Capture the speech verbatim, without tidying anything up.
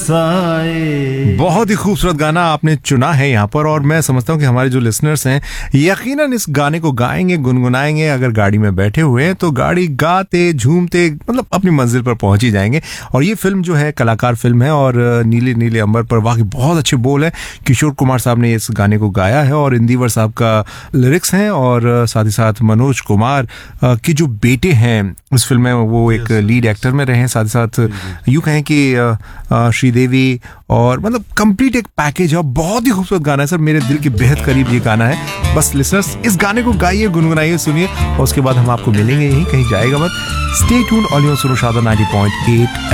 बरसाए। बहुत ही खूबसूरत गाना आपने चुना है यहाँ पर, और मैं समझता हूँ कि हमारे जो लिसनर्स हैं यकीनन इस गाने को गाएंगे, गुनगुनाएंगे। अगर गाड़ी में बैठे हुए हैं तो गाड़ी गाते झूमते मतलब अपनी मंजिल पर पहुंच ही जाएंगे। और ये फिल्म जो है कलाकार फिल्म है, और नीले नीले अंबर पर वाकई बहुत अच्छे बोल है। किशोर कुमार साहब ने इस गाने को गाया है और इंदिवर साहब का लिरिक्स हैं, और साथ ही साथ मनोज कुमार के जो बेटे हैं इस फिल्म में वो एक लीड एक्टर में रहे हैं। साथ ही साथ यूँ कहें कि श्रीदेवी, और मतलब कंप्लीट एक पैकेज है। बहुत ही खूबसूरत गाना है सर, मेरे दिल के बेहद करीब ये गाना है। बस लिसनर्स इस गाने को गाइए, गुनगुनाइए, सुनिए, और उसके बाद हम आपको मिलेंगे यहीं, कहीं जाएगा मत। स्टे ट्यून्ड ऑन योर सुनो शादा नाइंटी पॉइंट एट।